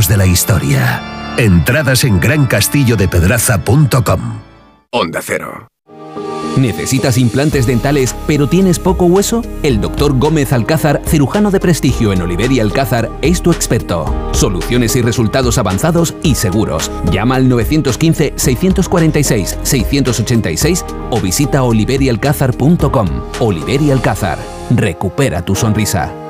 momentos de la historia. Entradas en grancastillodepedraza.com. Onda Cero. ¿Necesitas implantes dentales pero tienes poco hueso? El Dr. Gómez Alcázar, cirujano de prestigio en Oliver y Alcázar, es tu experto. Soluciones y resultados avanzados y seguros. Llama al 915-646-686 o visita oliverialcázar.com. Oliver y Alcázar. Recupera tu sonrisa.